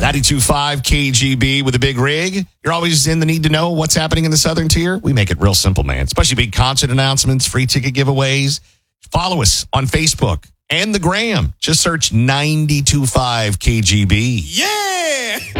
92.5 KGB with a big rig. You're always in the need to know what's happening in the Southern Tier. We make it real simple, man. Especially big concert announcements, free ticket giveaways. Follow us on Facebook and the Gram. Just search 92.5 KGB. Yeah!